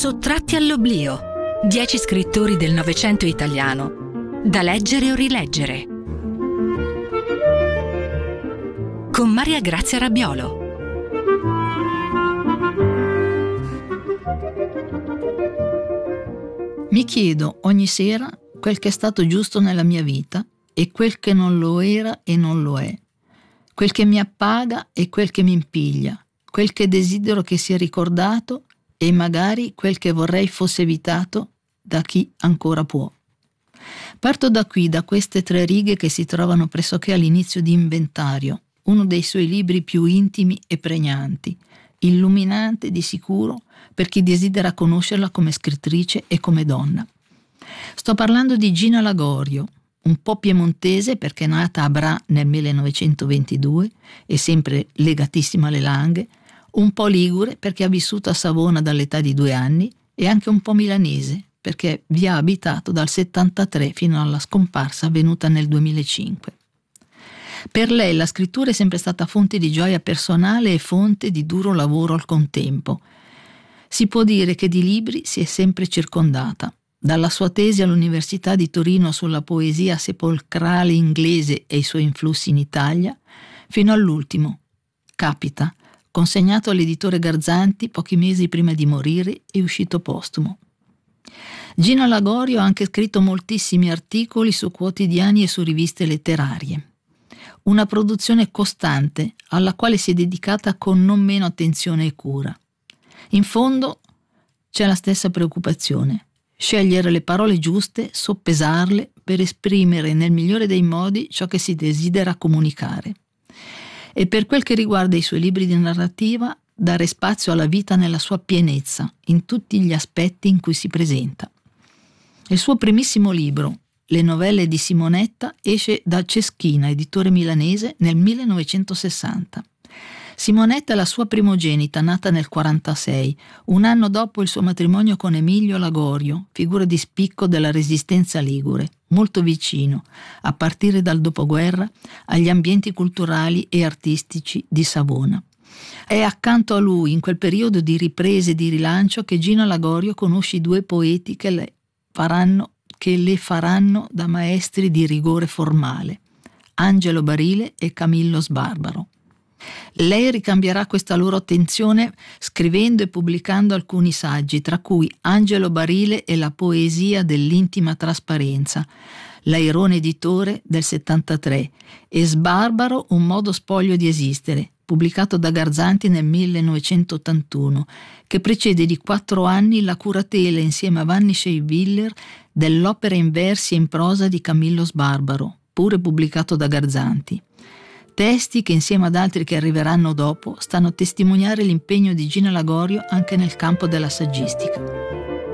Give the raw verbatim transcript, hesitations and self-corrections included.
Sottratti all'oblio. Dieci scrittori del Novecento italiano, da leggere o rileggere. Con Maria Grazia Rabbiolo. Mi chiedo ogni sera quel che è stato giusto nella mia vita e quel che non lo era e non lo è, quel che mi appaga e quel che mi impiglia, quel che desidero che sia ricordato e magari quel che vorrei fosse evitato da chi ancora può. Parto da qui, da queste tre righe che si trovano pressoché all'inizio di Inventario, uno dei suoi libri più intimi e pregnanti, illuminante di sicuro per chi desidera conoscerla come scrittrice e come donna. Sto parlando di Gina Lagorio, un po' piemontese perché è nata a Bra nel millenovecentoventidue e sempre legatissima alle Langhe, un po' ligure perché ha vissuto a Savona dall'età di due anni e anche un po' milanese perché vi ha abitato dal settantatré fino alla scomparsa avvenuta nel duemilacinque. Per lei la scrittura è sempre stata fonte di gioia personale e fonte di duro lavoro al contempo. Si può dire che di libri si è sempre circondata. Dalla sua tesi all'Università di Torino sulla poesia sepolcrale inglese e i suoi influssi in Italia, fino all'ultimo, Capita, consegnato all'editore Garzanti pochi mesi prima di morire e uscito postumo. Gina Lagorio ha anche scritto moltissimi articoli su quotidiani e su riviste letterarie. Una produzione costante alla quale si è dedicata con non meno attenzione e cura. In fondo c'è la stessa preoccupazione: scegliere le parole giuste, soppesarle per esprimere nel migliore dei modi ciò che si desidera comunicare. E per quel che riguarda i suoi libri di narrativa, dare spazio alla vita nella sua pienezza, in tutti gli aspetti in cui si presenta. Il suo primissimo libro, Le novelle di Simonetta, esce da Ceschina, editore milanese, nel millenovecentosessanta. Simonetta è la sua primogenita, nata nel quarantasei, un anno dopo il suo matrimonio con Emilio Lagorio, figura di spicco della resistenza ligure, molto vicino, a partire dal dopoguerra, agli ambienti culturali e artistici di Savona. È accanto a lui, in quel periodo di riprese e di rilancio, che Gina Lagorio conosce i due poeti che le faranno, che le faranno da maestri di rigore formale, Angelo Barile e Camillo Sbarbaro. Lei ricambierà questa loro attenzione scrivendo e pubblicando alcuni saggi, tra cui Angelo Barile e la poesia dell'intima trasparenza, L'Airone editore del settantatré, e Sbarbaro, Un modo spoglio di esistere, pubblicato da Garzanti nel millenovecentottantuno, che precede di quattro anni la curatela insieme a Vanni Scheiviller dell'opera in versi e in prosa di Camillo Sbarbaro, pure pubblicato da Garzanti. Testi che insieme ad altri che arriveranno dopo stanno a testimoniare l'impegno di Gina Lagorio anche nel campo della saggistica.